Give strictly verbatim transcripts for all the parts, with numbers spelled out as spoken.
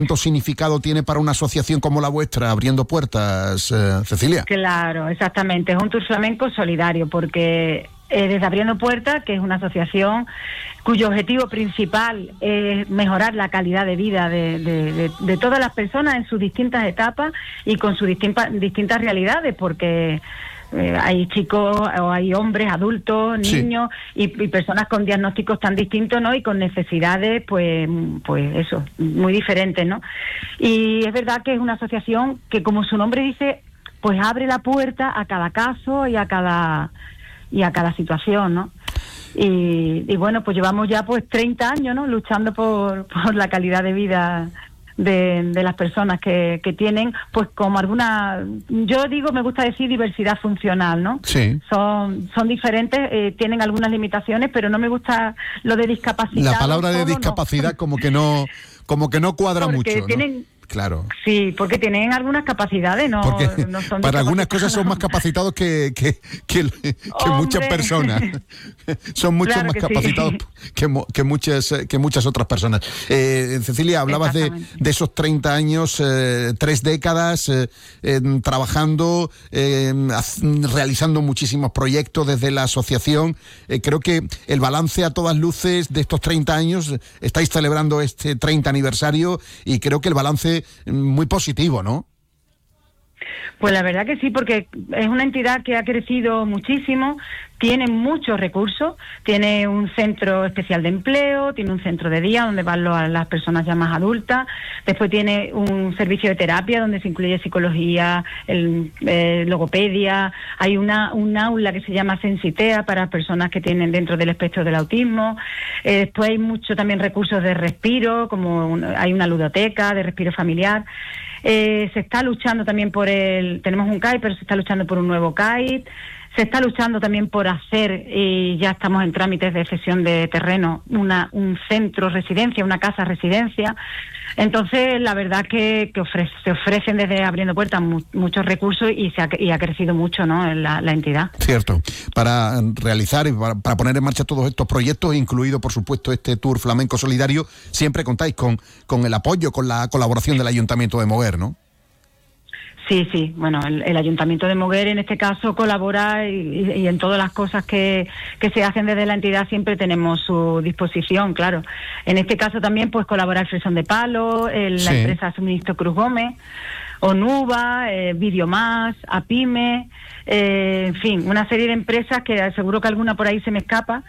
¿Cuánto significado tiene para una asociación como la vuestra, Abriendo Puertas, eh, Cecilia? Claro, exactamente. Es un tour flamenco solidario, porque eh, desde Abriendo Puertas, que es una asociación cuyo objetivo principal es mejorar la calidad de vida de, de, de, de todas las personas en sus distintas etapas y con sus distintas, distintas realidades, porque Eh, hay chicos o hay hombres, adultos, niños, sí, y, y personas con diagnósticos tan distintos, ¿no? Y con necesidades, pues, pues eso, muy diferentes, ¿no? Y es verdad que es una asociación que, como su nombre dice, pues abre la puerta a cada caso y a cada y a cada situación, ¿no? Y, y bueno, pues llevamos ya pues treinta años, ¿no? Luchando por, por la calidad de vida De, de las personas que, que tienen, pues como alguna, yo digo, me gusta decir diversidad funcional, ¿no? Sí. Son, son diferentes, eh, tienen algunas limitaciones, pero no me gusta lo de discapacidad. La palabra de discapacidad no. como que no, como que no cuadra Porque mucho, tienen, ¿no? Claro. Sí, porque tienen algunas capacidades, no, porque no son para algunas cosas son más capacitados que, que, que, que muchas personas. Son mucho claro más que capacitados sí. que, que, muchas, que muchas otras personas. Eh, Cecilia, hablabas de, de esos treinta años, eh, tres décadas, eh, eh, trabajando, eh, realizando muchísimos proyectos desde la asociación. Eh, creo que el balance a todas luces de estos treinta años, estáis celebrando este treinta aniversario y creo que el balance muy positivo, ¿no? Pues la verdad que sí, porque es una entidad que ha crecido muchísimo, tiene muchos recursos, tiene un centro especial de empleo, tiene un centro de día donde van los, las personas ya más adultas, después tiene un servicio de terapia donde se incluye psicología, el, eh, logopedia, hay una un aula que se llama Sensitea para personas que tienen dentro del espectro del autismo, eh, después hay mucho también recursos de respiro, como un, hay una ludoteca de respiro familiar. Eh, se está luchando también por el... Tenemos un C A I, pero se está luchando por un nuevo C A I. Se está luchando también por hacer, y ya estamos en trámites de cesión de terreno, una un centro residencia, una casa residencia. Entonces, la verdad que, que ofrece, se ofrecen desde Abriendo Puertas mu, muchos recursos y se ha, y ha crecido mucho, ¿no?, la, la entidad. Cierto. Para realizar y para, para poner en marcha todos estos proyectos, incluido, por supuesto, este Tour Flamenco Solidario, siempre contáis con, con el apoyo, con la colaboración del Ayuntamiento de Moguer, ¿no? Sí, sí, bueno, el, el Ayuntamiento de Moguer en este caso colabora y, y, y en todas las cosas que, que se hacen desde la entidad siempre tenemos su disposición, claro. En este caso también pues colabora el Fresón de Palo, el, sí. la empresa Suministro Cruz Gómez, Onuba, eh, Videomás, Apime, eh, en fin, una serie de empresas que seguro que alguna por ahí se me escapa,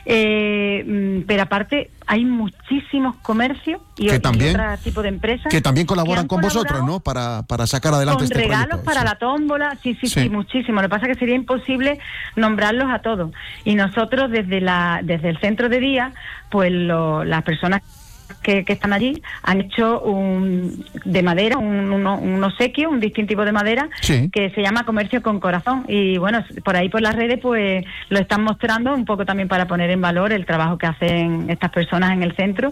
eh, pero aparte hay muchísimos comercios y, que también, y otro tipo de empresas que también colaboran con vosotros, ¿no? Para, para sacar adelante con este proyecto. Con regalos para sí. la tómbola, sí, sí, sí, sí, muchísimo. Lo que pasa es que sería imposible nombrarlos a todos. Y nosotros desde la desde el centro de día, pues lo, las personas Que, que están allí han hecho un de madera, un, un, un obsequio, un distintivo de madera, sí. que se llama Comercio con Corazón, y bueno, por ahí por las redes pues lo están mostrando un poco también para poner en valor el trabajo que hacen estas personas en el centro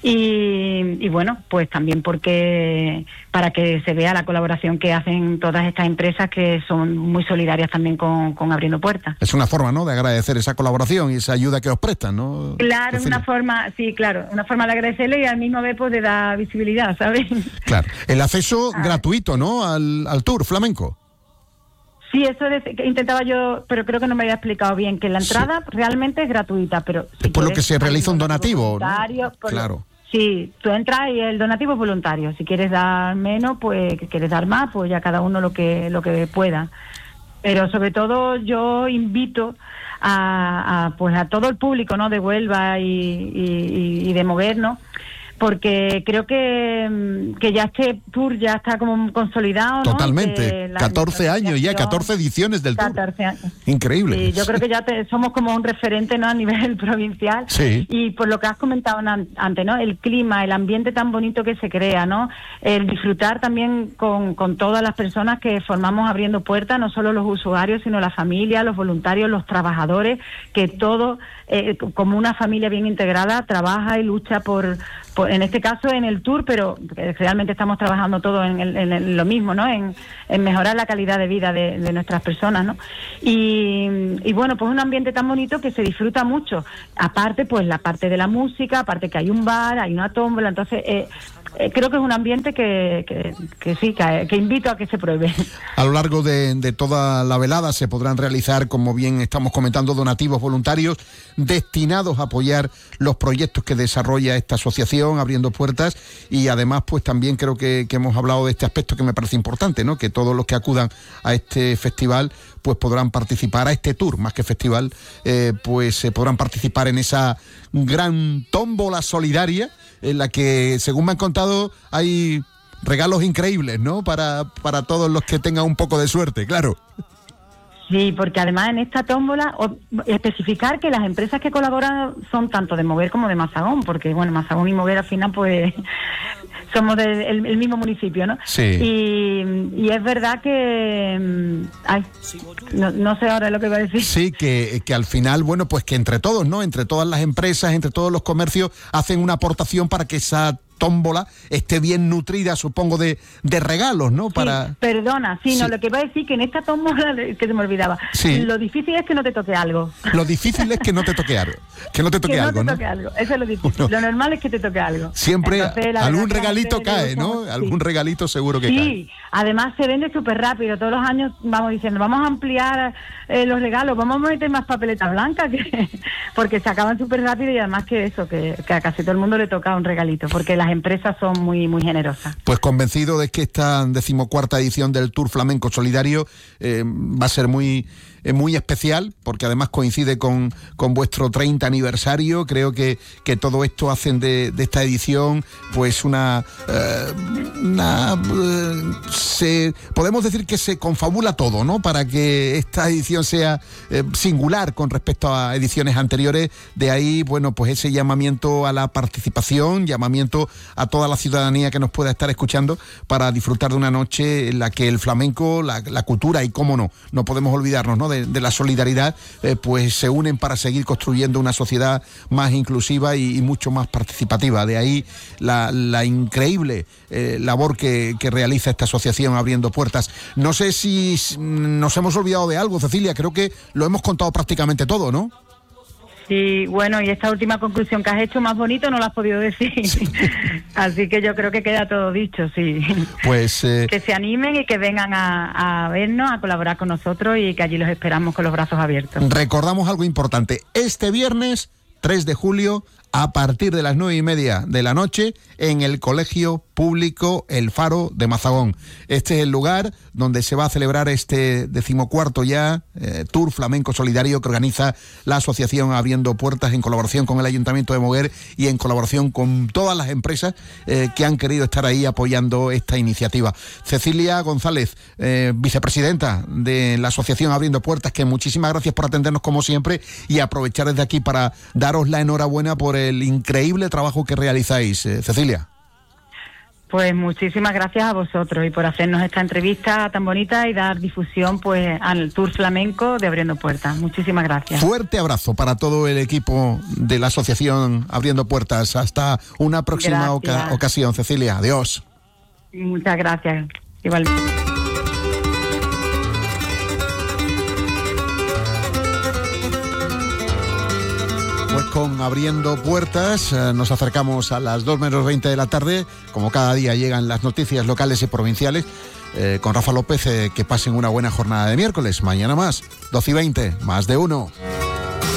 y, y bueno, pues también porque para que se vea la colaboración que hacen todas estas empresas que son muy solidarias también con, con Abriendo Puertas. Es una forma, ¿no?, de agradecer esa colaboración y esa ayuda que os prestan, ¿no? Claro, es una forma, sí, claro, una forma de agradecer y al mismo vez pues de dar visibilidad, ¿sabes? Claro. El acceso ah. gratuito, ¿no?, al, al Tour Flamenco. Sí, eso es, que intentaba yo, pero creo que no me había explicado bien, que la entrada sí. realmente es gratuita, pero... Si es por lo que se realiza un donativo, ¿no? Claro. Lo, sí, tú entras y el donativo es voluntario. Si quieres dar menos, pues, quieres dar más, pues ya cada uno lo que, lo que pueda. Pero sobre todo yo invito a, a pues a todo el público, ¿no?, de Huelva y, y, y de Moguer, ¿no?, porque creo que, que ya este tour ya está como consolidado, ¿no? Totalmente, la, catorce años ya, catorce ediciones del catorce tour. Años. Increíble. Sí, yo creo que ya te, somos como un referente, ¿no?, a nivel provincial. Sí. Y por lo que has comentado antes, ¿no?, el clima, el ambiente tan bonito que se crea, ¿no?, el disfrutar también con, con todas las personas que formamos Abriendo Puertas, no solo los usuarios, sino la familia, los voluntarios, los trabajadores, que todo, eh, como una familia bien integrada, trabaja y lucha por... por en este caso en el tour, pero realmente estamos trabajando todos en, el, en el, lo mismo, ¿no?, en, en mejorar la calidad de vida de, de nuestras personas, ¿no? Y, y bueno, pues un ambiente tan bonito que se disfruta mucho. Aparte, pues la parte de la música, aparte que hay un bar, hay una tómbola, entonces eh, eh, creo que es un ambiente que, que, que sí, que, que invito a que se pruebe. A lo largo de, de toda la velada se podrán realizar, como bien estamos comentando, donativos voluntarios destinados a apoyar los proyectos que desarrolla esta asociación Abriendo Puertas, y además pues también creo que, que hemos hablado de este aspecto que me parece importante, ¿no? Que todos los que acudan a este festival pues podrán participar, a este tour más que festival, eh, pues se eh, podrán participar en esa gran tómbola solidaria en la que, según me han contado, hay regalos increíbles, ¿no? Para, para todos los que tengan un poco de suerte, claro. Sí, porque además en esta tómbola, o, especificar que las empresas que colaboran son tanto de Moguer como de Mazagón, porque bueno, Mazagón y Moguer al final pues somos del el, el mismo municipio, ¿no? Sí. Y, y es verdad que... Ay, no, no sé ahora lo que iba a decir. Sí, que, que al final, bueno, pues que entre todos, ¿no? Entre todas las empresas, entre todos los comercios, hacen una aportación para que esa tómbola esté bien nutrida, supongo, de, de regalos, ¿no? Para... Sí, perdona, sí, sí, no, lo que iba a decir que en esta tómbola, que se me olvidaba, sí. Lo difícil es que no te toque algo. Lo difícil es que no te toque algo. Que no te toque que no algo, te ¿no? toque algo, eso es lo difícil. Bueno, lo normal es que te toque algo. Siempre Entonces, algún regalito cae, ¿no? Sí. Algún regalito seguro que sí. cae. Sí, además se vende súper rápido. Todos los años vamos diciendo, vamos a ampliar eh, los regalos, vamos a meter más papeletas blancas, que, porque se acaban súper rápido, y además que eso, que, que a casi todo el mundo le toca un regalito, porque las empresas son muy muy generosa. Pues convencido de que esta decimocuarta edición del Tour Flamenco Solidario eh, va a ser muy eh, muy especial, porque además coincide con, con vuestro treinta aniversario. Creo que, que todo esto hacen de, de esta edición pues una, eh, una eh, se, podemos decir que se confabula todo, ¿no? Para que esta edición sea eh, singular con respecto a ediciones anteriores. De ahí, bueno, pues ese llamamiento a la participación, llamamiento a toda la ciudadanía que nos pueda estar escuchando para disfrutar de una noche en la que el flamenco, la, la cultura y, cómo no, no podemos olvidarnos, ¿no? de, de la solidaridad, eh, pues se unen para seguir construyendo una sociedad más inclusiva y, y mucho más participativa. De ahí la, la increíble eh, labor que, que realiza esta asociación Abriendo Puertas. No sé si nos hemos olvidado de algo, Cecilia, creo que lo hemos contado prácticamente todo, ¿no? Sí, bueno, y esta última conclusión que has hecho, más bonito no la has podido decir. Sí. Así que yo creo que queda todo dicho, sí. Pues eh... que se animen y que vengan a, a vernos, a colaborar con nosotros, y que allí los esperamos con los brazos abiertos. Recordamos algo importante. Este viernes, tres de julio, a partir de las nueve y media de la noche, en el Colegio Público El Faro de Mazagón. Este es el lugar donde se va a celebrar este decimocuarto ya eh, Tour Flamenco Solidario que organiza la asociación Abriendo Puertas, en colaboración con el Ayuntamiento de Moguer y en colaboración con todas las empresas eh, que han querido estar ahí apoyando esta iniciativa. Cecilia González, eh, vicepresidenta de la asociación Abriendo Puertas, que muchísimas gracias por atendernos como siempre, y aprovechar desde aquí para daros la enhorabuena por el increíble trabajo que realizáis, eh, Cecilia. Pues muchísimas gracias a vosotros y por hacernos esta entrevista tan bonita y dar difusión pues al Tour Flamenco de Abriendo Puertas. Muchísimas gracias. Fuerte abrazo para todo el equipo de la asociación Abriendo Puertas. Hasta una próxima oca- ocasión, Cecilia. Adiós. Muchas gracias. Igualmente. Pues con Abriendo Puertas eh, nos acercamos a las dos menos veinte de la tarde. Como cada día llegan las noticias locales y provinciales. Eh, con Rafa López, eh, que pasen una buena jornada de miércoles. Mañana más, doce y veinte, más de uno.